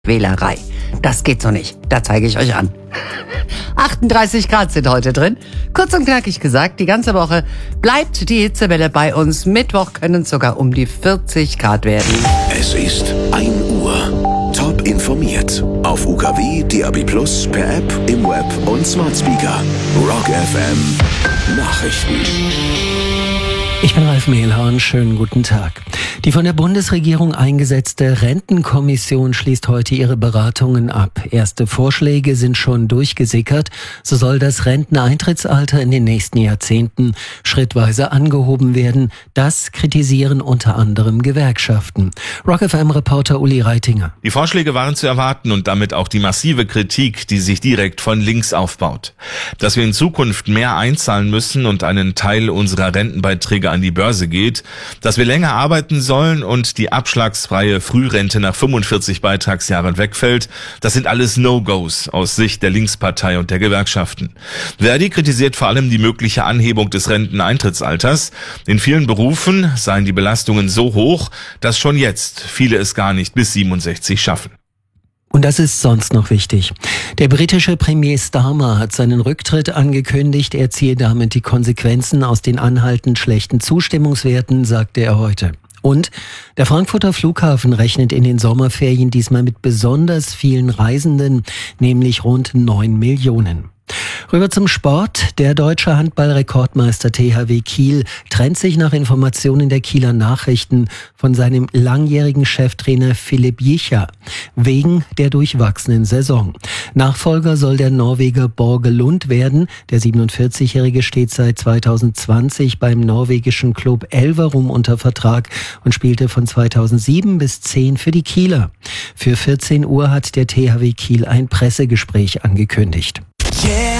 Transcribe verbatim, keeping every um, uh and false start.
Wählerei. Das geht so nicht. Da zeige ich euch an. achtunddreißig Grad sind heute drin. Kurz und knackig gesagt, die ganze Woche bleibt die Hitzewelle bei uns. Mittwoch können es sogar um die vierzig Grad werden. Es ist ein Uhr. Top informiert. Auf U K W, D A B Plus, per App, im Web und Smart Speaker. Rock F M. Nachrichten. Ich bin Ralf Mehlhorn, schönen guten Tag. Die von der Bundesregierung eingesetzte Rentenkommission schließt heute ihre Beratungen ab. Erste Vorschläge sind schon durchgesickert. So soll das Renteneintrittsalter in den nächsten Jahrzehnten schrittweise angehoben werden. Das kritisieren unter anderem Gewerkschaften. Rock F M-Reporter Uli Reitinger. Die Vorschläge waren zu erwarten und damit auch die massive Kritik, die sich direkt von links aufbaut. Dass wir in Zukunft mehr einzahlen müssen und einen Teil unserer Rentenbeiträge an die Börse geht, dass wir länger arbeiten sollen und die abschlagsfreie Frührente nach fünfundvierzig Beitragsjahren wegfällt, das sind alles No-Gos aus Sicht der Linkspartei und der Gewerkschaften. Verdi kritisiert vor allem die mögliche Anhebung des Renteneintrittsalters. In vielen Berufen seien die Belastungen so hoch, dass schon jetzt viele es gar nicht bis siebenundsechzig schaffen. Und das ist sonst noch wichtig. Der britische Premier Starmer hat seinen Rücktritt angekündigt. Er ziehe damit die Konsequenzen aus den anhaltend schlechten Zustimmungswerten, sagte er heute. Und der Frankfurter Flughafen rechnet in den Sommerferien diesmal mit besonders vielen Reisenden, nämlich rund neun Millionen. Rüber zum Sport. Der deutsche Handball-Rekordmeister T H W Kiel trennt sich nach Informationen der Kieler Nachrichten von seinem langjährigen Cheftrainer Philipp Jicha wegen der durchwachsenen Saison. Nachfolger soll der Norweger Borge Lund werden. Der siebenundvierzigjährige steht seit zweitausendzwanzig beim norwegischen Club Elverum unter Vertrag und spielte von zweitausendsieben bis zehn für die Kieler. Für vierzehn Uhr hat der T H W Kiel ein Pressegespräch angekündigt. Yeah.